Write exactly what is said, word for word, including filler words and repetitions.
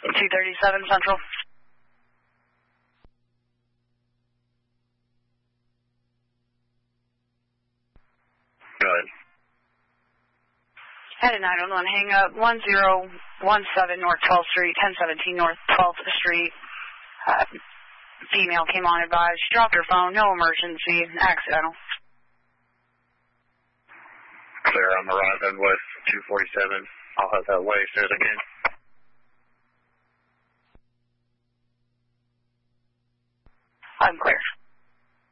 two thirty-seven Central. Go ahead. Head of nine one one, hang up, one zero one seven North twelfth Street, ten seventeen North twelfth Street. Uh, female came on advised. She dropped her phone, no emergency, accidental. Clear, I'm arriving with two forty-seven. I'll head that way as soon as I can. I'm clear.